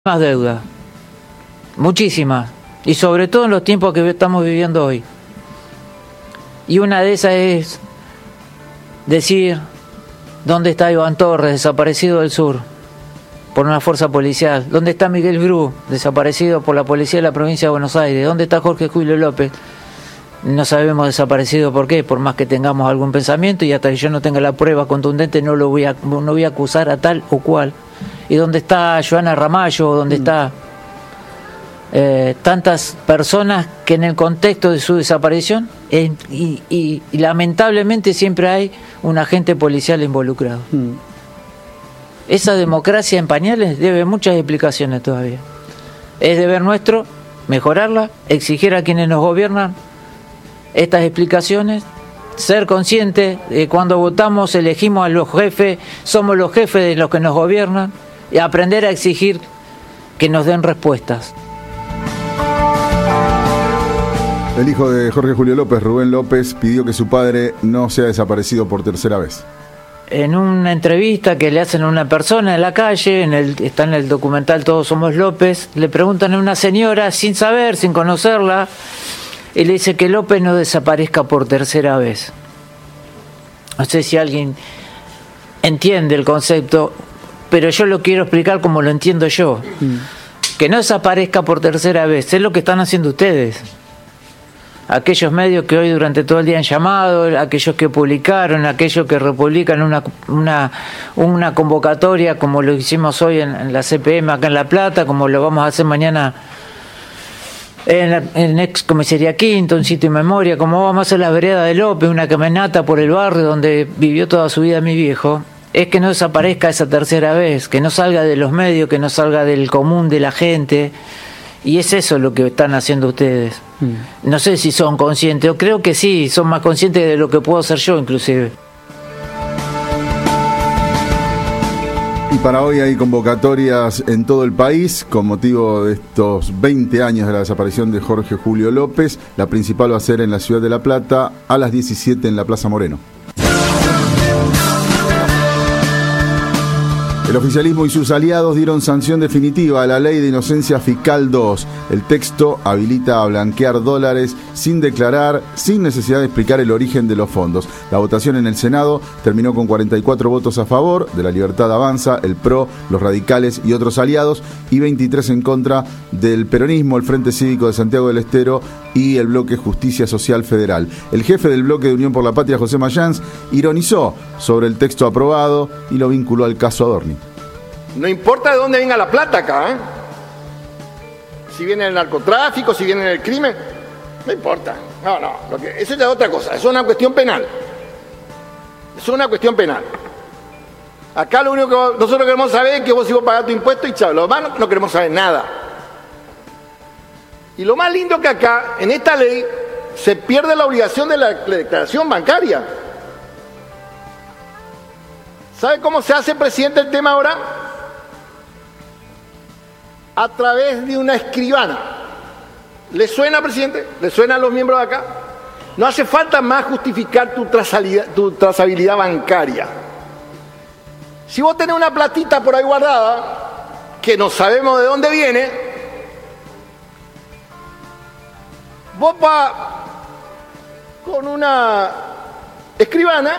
Más deuda, muchísimas, y sobre todo en los tiempos que estamos viviendo hoy. Y una de esas es decir, ¿dónde está Iván Torres, desaparecido del sur por una fuerza policial? ¿Dónde está Miguel Bru, desaparecido por la policía de la provincia de Buenos Aires? ¿Dónde está Jorge Julio López? No sabemos desaparecido por qué, por más que tengamos algún pensamiento, y hasta que yo no tenga la prueba contundente no voy a acusar a tal o cual. ¿Y dónde está Joana Ramallo? ¿Dónde está tantas personas que en el contexto de su desaparición y lamentablemente siempre hay un agente policial involucrado? Esa democracia en pañales debe muchas explicaciones todavía. Es deber nuestro mejorarla, exigir a quienes nos gobiernan estas explicaciones, ser conscientes de cuando votamos elegimos a los jefes, somos los jefes de los que nos gobiernan, y aprender a exigir que nos den respuestas. El hijo de Jorge Julio López, Rubén López, pidió que su padre no sea desaparecido por tercera vez. En una entrevista que le hacen a una persona en la calle, está en el documental Todos Somos López, le preguntan a una señora sin saber, sin conocerla, y le dice que López no desaparezca por tercera vez. No sé si alguien entiende el concepto, pero yo lo quiero explicar como lo entiendo yo. Que no desaparezca por tercera vez, es lo que están haciendo ustedes. Aquellos medios que hoy durante todo el día han llamado, aquellos que publicaron, aquellos que republican una convocatoria como lo hicimos hoy en la CPM acá en La Plata, como lo vamos a hacer mañana en ex comisaría Quinto, un sitio de memoria, como vamos a hacer la vereda de López, una caminata por el barrio donde vivió toda su vida mi viejo. Es que no desaparezca esa tercera vez, que no salga de los medios, que no salga del común de la gente. Y es eso lo que están haciendo ustedes. No sé si son conscientes, o creo que sí, son más conscientes de lo que puedo ser yo inclusive. Y para hoy hay convocatorias en todo el país con motivo de estos 20 años de la desaparición de Jorge Julio López. La principal va a ser en la ciudad de La Plata a las 17 en la Plaza Moreno. El oficialismo y sus aliados dieron sanción definitiva a la Ley de Inocencia Fiscal 2. El texto habilita a blanquear dólares sin declarar, sin necesidad de explicar el origen de los fondos. La votación en el Senado terminó con 44 votos a favor, de La Libertad Avanza, el PRO, los radicales y otros aliados, y 23 en contra del peronismo, el Frente Cívico de Santiago del Estero y el Bloque Justicia Social Federal. El jefe del Bloque de Unión por la Patria, José Mayans, ironizó sobre el texto aprobado y lo vinculó al caso Adorni. No importa de dónde venga la plata acá, si viene el narcotráfico, si viene el crimen, no importa. Eso es otra cosa, eso es una cuestión penal. Eso es una cuestión penal. Acá lo único que nosotros queremos saber es que vos pagás tu impuesto y chao, lo demás no queremos saber nada. Y lo más lindo que acá, en esta ley, se pierde la obligación de la declaración bancaria. ¿Sabe cómo se hace, presidente, el tema ahora? A través de una escribana. ¿Le suena, presidente? ¿Le suena a los miembros de acá? No hace falta más justificar tu trazabilidad bancaria. Si vos tenés una platita por ahí guardada, que no sabemos de dónde viene, vos vas con una escribana,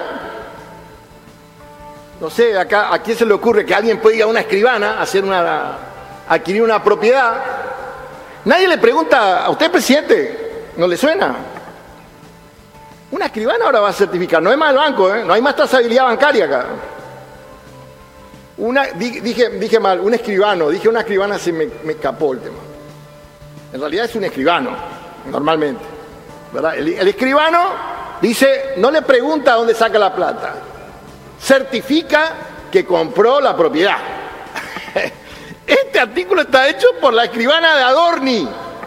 no sé, acá, ¿a quién se le ocurre que alguien pueda ir a una escribana a adquirir una propiedad? Nadie le pregunta a usted, presidente, ¿no le suena? Una escribana ahora va a certificar, no es más el banco, no hay más trazabilidad bancaria acá. Dije mal, un escribano, dije una escribana, se me escapó el tema. En realidad es un escribano, normalmente, ¿verdad? El escribano dice, no le pregunta dónde saca la plata, certifica que compró la propiedad. Este artículo está hecho por la escribana de Adorni.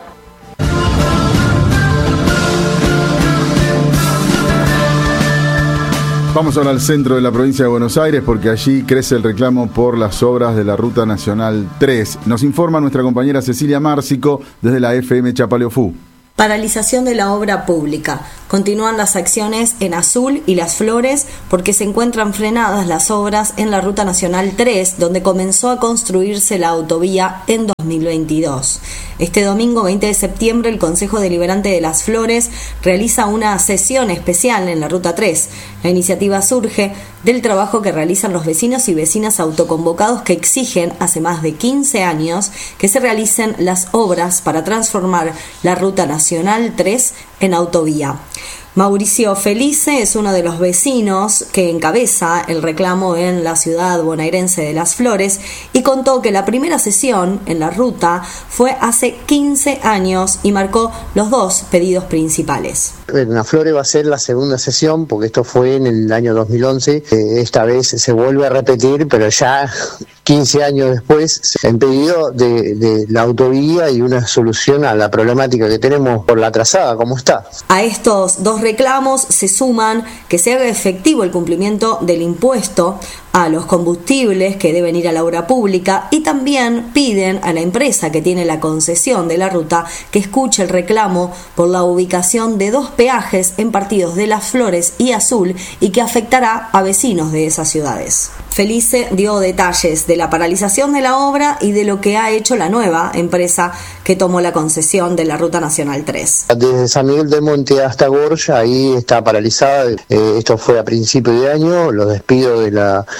Vamos ahora al centro de la provincia de Buenos Aires porque allí crece el reclamo por las obras de la Ruta Nacional 3. Nos informa nuestra compañera Cecilia Márcico desde la FM Chapaleofú. Paralización de la obra pública. Continúan las acciones en Azul y Las Flores porque se encuentran frenadas las obras en la Ruta Nacional 3, donde comenzó a construirse la autovía en 2022. Este domingo 20 de septiembre el Consejo Deliberante de Las Flores realiza una sesión especial en la Ruta 3. La iniciativa surge del trabajo que realizan los vecinos y vecinas autoconvocados que exigen hace más de 15 años que se realicen las obras para transformar la Ruta Nacional 3 en autovía. Mauricio Felice es uno de los vecinos que encabeza el reclamo en la ciudad bonaerense de Las Flores y contó que la primera sesión en la ruta fue hace 15 años y marcó los dos pedidos principales. En Las Flores va a ser la segunda sesión porque esto fue en el año 2011. Esta vez se vuelve a repetir, pero ya 15 años después, en pedido de la autovía y una solución a la problemática que tenemos por la trazada, como está. A estos dos reclamos se suman que se haga efectivo el cumplimiento del impuesto a los combustibles que deben ir a la obra pública y también piden a la empresa que tiene la concesión de la ruta que escuche el reclamo por la ubicación de dos peajes en partidos de Las Flores y Azul y que afectará a vecinos de esas ciudades. Felice dio detalles de la paralización de la obra y de lo que ha hecho la nueva empresa que tomó la concesión de la Ruta Nacional 3. Desde San Miguel del Monte hasta Gorja, ahí está paralizada. Esto fue a principio de año, los despidos de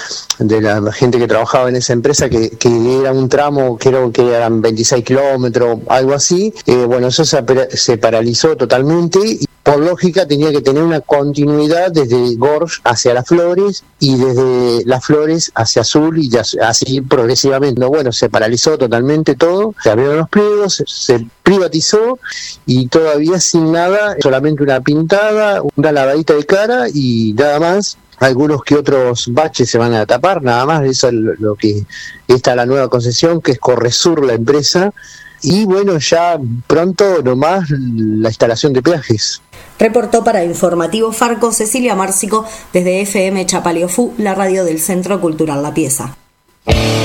la gente que trabajaba en esa empresa, que era un tramo, creo que eran 26 kilómetros, algo así. Bueno, eso se paralizó totalmente y por lógica tenía que tener una continuidad desde Gorj hacia Las Flores y desde Las Flores hacia Azul y así progresivamente. Bueno, se paralizó totalmente todo, se abrieron los pliegos, se privatizó y todavía sin nada, solamente una pintada, una lavadita de cara y nada más. Algunos que otros baches se van a tapar, nada más. Eso es lo que está la nueva concesión, que es Corresur, la empresa. Y bueno, ya pronto nomás la instalación de peajes. Reportó para Informativo Farco Cecilia Márcico desde FM Chapaleofú, la radio del Centro Cultural La Pieza.